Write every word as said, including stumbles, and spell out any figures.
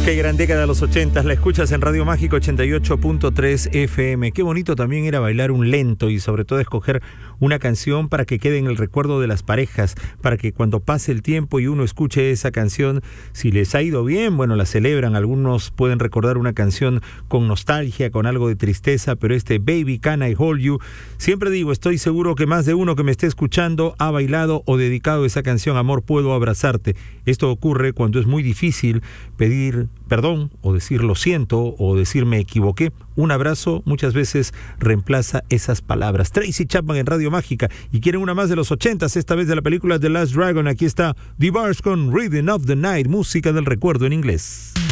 Qué gran década de los ochentas, la escuchas en Radio Mágico ochenta y ocho punto tres F M. Qué bonito también era bailar un lento y sobre todo escoger una canción para que quede en el recuerdo de las parejas, para que cuando pase el tiempo y uno escuche esa canción, si les ha ido bien, bueno, la celebran. Algunos pueden recordar una canción con nostalgia, con algo de tristeza, pero este Baby Can I Hold You, siempre digo, estoy seguro que más de uno que me esté escuchando ha bailado o dedicado esa canción, Amor, puedo abrazarte. Esto ocurre cuando es muy difícil pedir perdón o decir lo siento o decir me equivoqué. Un abrazo muchas veces reemplaza esas palabras. Tracy Chapman en Radio Mágica. Y quieren una más de los ochentas, esta vez de la película The Last Dragon. Aquí está The Bars con Rhythm of the Night, música del recuerdo en inglés.